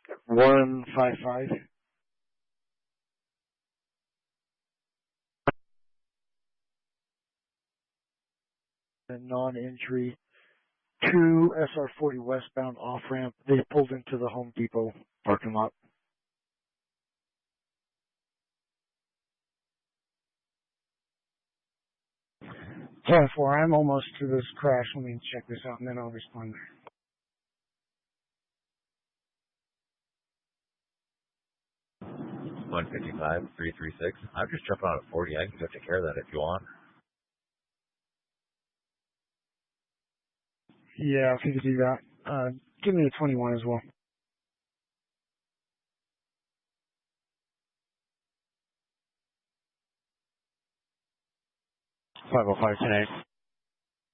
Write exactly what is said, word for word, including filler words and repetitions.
one five five. A non-entry. Two S R forty westbound off-ramp. They pulled into the Home Depot parking lot. ten four, I'm almost to this crash. Let me check this out and then I'll respond. one fifty-five, three three six. I'm just jumping out at forty. I can go take care of that if you want. Yeah, if you could do that. Uh, give me a twenty-one as well. five oh five, ten eight.